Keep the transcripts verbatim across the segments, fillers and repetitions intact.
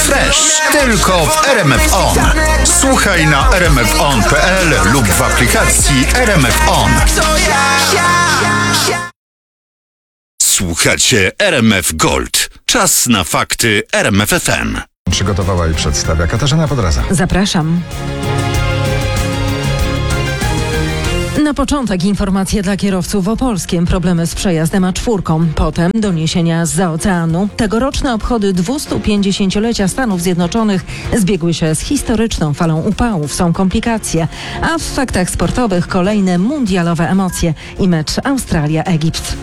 Fresh tylko w R M F On. Słuchaj na r m f on kropka p l lub w aplikacji R M F On. Słuchacie R M F Gold. Czas na fakty R M F F M. Przygotowała i przedstawia Katarzyna Podraza. Zapraszam. Na początek informacje dla kierowców opolskiem. Problemy z przejazdem A cztery. Potem doniesienia zza oceanu. Tegoroczne obchody dwustupięćdziesięciolecia Stanów Zjednoczonych zbiegły się z historyczną falą upałów. Są komplikacje. A w faktach sportowych kolejne mundialowe emocje i mecz Australia-Egipt.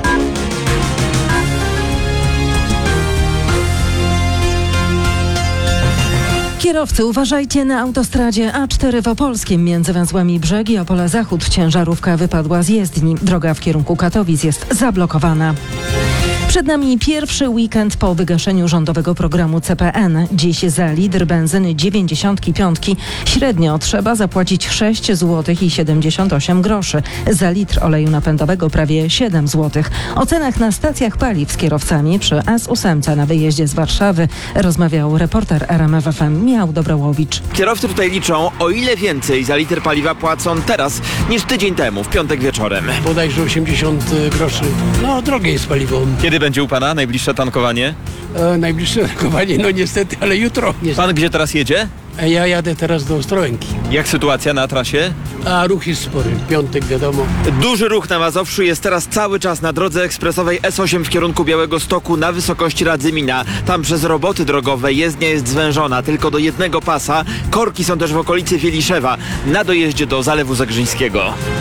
Kierowcy, uważajcie na autostradzie A cztery w Opolskiem między węzłami Brzegi Opola Zachód. Ciężarówka wypadła z jezdni. Droga w kierunku Katowic jest zablokowana. Przed nami pierwszy weekend po wygaszeniu rządowego programu C P N. Dziś za litr benzyny dziewięćdziesiątki piątki średnio trzeba zapłacić sześć złotych i siedemdziesiąt osiem groszy. Za litr oleju napędowego prawie siedem złotych. O cenach na stacjach paliw z kierowcami przy S osiem na wyjeździe z Warszawy rozmawiał reporter R M F F M Michał Dobrołowicz. Kierowcy tutaj liczą, o ile więcej za litr paliwa płacą teraz niż tydzień temu, w piątek wieczorem. Bodajże osiemdziesiąt groszy. No, drogie jest paliwo. Kiedy będzie u pana najbliższe tankowanie? E, najbliższe tankowanie, no niestety, ale jutro. Pan gdzie teraz jedzie? A ja jadę teraz do Ostrołęki. Jak sytuacja na trasie? A ruch jest spory. Piątek, wiadomo. Duży ruch na Mazowszu jest teraz cały czas na drodze ekspresowej S osiem w kierunku Białegostoku na wysokości Radzymina. Tam przez roboty drogowe jezdnia jest zwężona tylko do jednego pasa. Korki są też w okolicy Wieliszewa na dojeździe do Zalewu Zagrzyńskiego.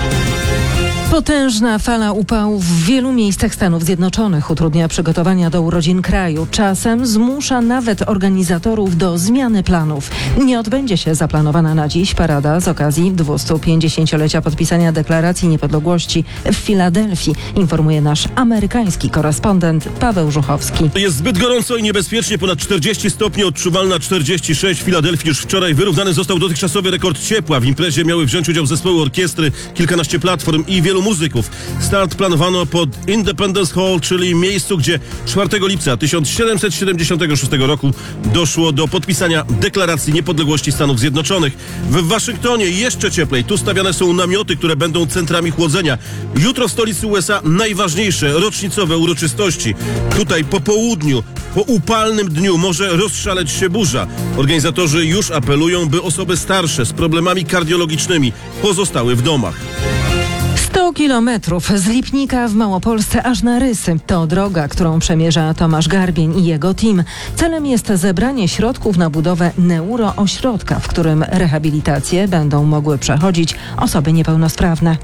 Potężna fala upałów w wielu miejscach Stanów Zjednoczonych utrudnia przygotowania do urodzin kraju. Czasem zmusza nawet organizatorów do zmiany planów. Nie odbędzie się zaplanowana na dziś parada z okazji dwustupięćdziesięciolecia podpisania Deklaracji Niepodległości w Filadelfii, informuje nasz amerykański korespondent Paweł Żuchowski. Jest zbyt gorąco i niebezpiecznie. Ponad czterdzieści stopni, odczuwalna czterdzieści sześć. W Filadelfii już wczoraj wyrównany został dotychczasowy rekord ciepła. W imprezie miały wziąć udział zespoły orkiestry, kilkanaście platform i wielu muzyków. Start planowano pod Independence Hall, czyli miejscu, gdzie czwartego lipca tysiąc siedemset siedemdziesiątego szóstego roku doszło do podpisania Deklaracji Niepodległości Stanów Zjednoczonych. W Waszyngtonie jeszcze cieplej. Tu stawiane są namioty, które będą centrami chłodzenia. Jutro w stolicy U S A najważniejsze rocznicowe uroczystości. Tutaj po południu, po upalnym dniu może rozszaleć się burza. Organizatorzy już apelują, by osoby starsze z problemami kardiologicznymi pozostały w domach. sto kilometrów z Lipnika w Małopolsce aż na Rysy. To droga, którą przemierza Tomasz Garbień i jego team. Celem jest zebranie środków na budowę neuroośrodka, w którym rehabilitację będą mogły przechodzić osoby niepełnosprawne.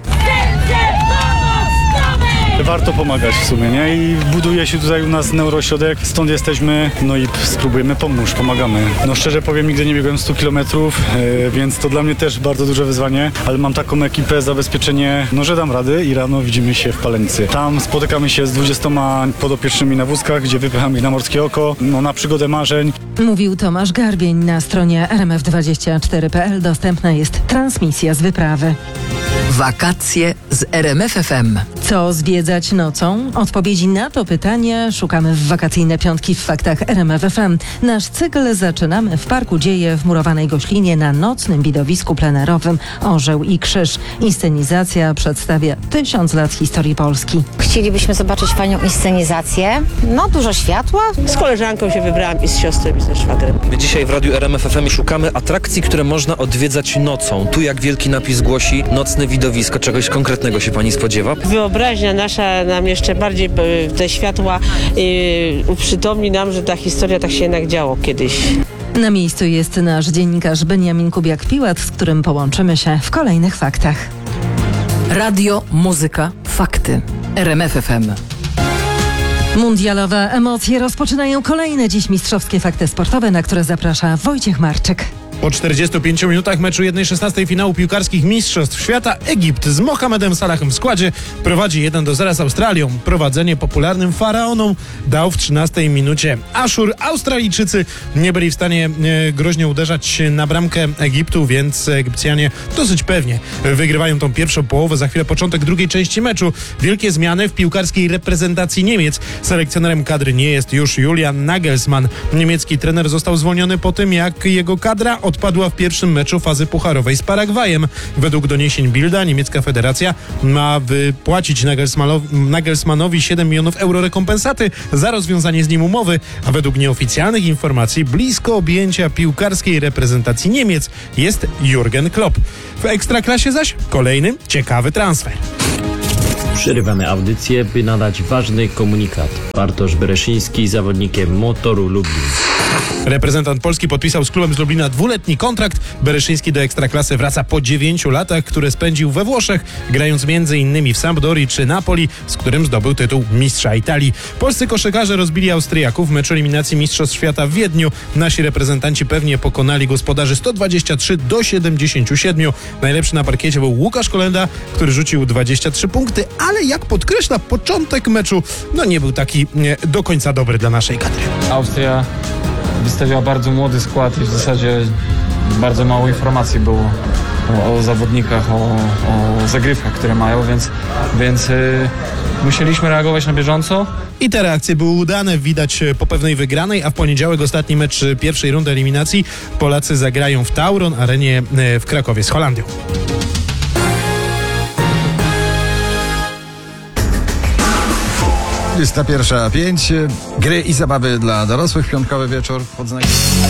Warto pomagać w sumie, nie? I buduje się tutaj u nas neuroośrodek, stąd jesteśmy, no i spróbujemy pomóc, pomagamy. No szczerze powiem, nigdy nie biegłem sto kilometrów, yy, więc to dla mnie też bardzo duże wyzwanie, ale mam taką ekipę, zabezpieczenie, no że dam rady i rano widzimy się w Palenicy. Tam spotykamy się z dwudziestoma podopiecznymi na wózkach, gdzie wypycham ich na Morskie Oko, no na przygodę marzeń. Mówił Tomasz Garbień. Na stronie r m f dwadzieścia cztery kropka p l dostępna jest transmisja z wyprawy. Wakacje z R M F F M. Co zwiedzać nocą? Odpowiedzi na to pytanie szukamy w wakacyjne piątki w faktach R M F F M. Nasz cykl zaczynamy w Parku Dzieje w murowanej Goślinie na nocnym widowisku plenerowym Orzeł i Krzyż. Inscenizacja przedstawia tysiąc lat historii Polski. Chcielibyśmy zobaczyć fajną inscenizację. No, dużo światła. Z koleżanką się wybrałam i z siostrą i ze szwagrem. My dzisiaj w Radiu R M F F M szukamy atrakcji, które można odwiedzać nocą. Tu, jak wielki napis głosi, nocne widowisko. Czegoś konkretnego się pani spodziewa? Wyobraźnia nasza nam jeszcze bardziej te światła yy, uprzytomni nam, że ta historia tak się jednak działo kiedyś. Na miejscu jest nasz dziennikarz Beniamin Kubiak-Piłat, z którym połączymy się w kolejnych faktach. Radio, muzyka, fakty. R M F F M. Mundialowe emocje rozpoczynają kolejne dziś mistrzowskie fakty sportowe, na które zaprasza Wojciech Marczyk. Po czterdziestu pięciu minutach meczu jednej szesnastej finału piłkarskich Mistrzostw Świata Egipt z Mohamedem Salahem w składzie prowadzi jeden do zera z Australią. Prowadzenie popularnym faraonom dał w trzynastej minucie Aszur. Australijczycy nie byli w stanie e, groźnie uderzać na bramkę Egiptu, więc Egipcjanie dosyć pewnie wygrywają tą pierwszą połowę. Za chwilę początek drugiej części meczu. Wielkie zmiany w piłkarskiej reprezentacji Niemiec. Selekcjonerem kadry nie jest już Julian Nagelsmann. Niemiecki trener został zwolniony po tym, jak jego kadra odpadła w pierwszym meczu fazy pucharowej z Paragwajem. Według doniesień Bilda niemiecka federacja ma wypłacić Nagelsmannowi siedem milionów euro rekompensaty za rozwiązanie z nim umowy, a według nieoficjalnych informacji blisko objęcia piłkarskiej reprezentacji Niemiec jest Jurgen Klopp. W Ekstraklasie zaś kolejny ciekawy transfer. Przerywamy audycję, by nadać ważny komunikat. Bartosz Bereszyński zawodnikiem Motoru Lublin. Reprezentant Polski podpisał z klubem z Lublina dwuletni kontrakt. Bereszyński do Ekstraklasy wraca po dziewięciu latach, które spędził we Włoszech, grając między innymi w Sampdorii czy Napoli, z którym zdobył tytuł mistrza Italii. Polscy koszykarze rozbili Austriaków w meczu eliminacji Mistrzostw Świata w Wiedniu. Nasi reprezentanci pewnie pokonali gospodarzy sto dwadzieścia trzy do siedemdziesięciu siedmiu. Najlepszy na parkiecie był Łukasz Kolenda, który rzucił dwadzieścia trzy punkty, ale jak podkreśla początek meczu, no nie był taki nie, do końca dobry dla naszej kadry. Austria wystawiła bardzo młody skład i w zasadzie bardzo mało informacji było o, o zawodnikach, o, o zagrywkach, które mają, więc, więc yy, musieliśmy reagować na bieżąco. I te reakcje były udane, widać po pewnej wygranej, a w poniedziałek ostatni mecz pierwszej rundy eliminacji Polacy zagrają w Tauron Arenie w Krakowie z Holandią. dwudziesta pierwsza pięć. Gry i zabawy dla dorosłych. Piątkowy wieczór. Pod znakiem...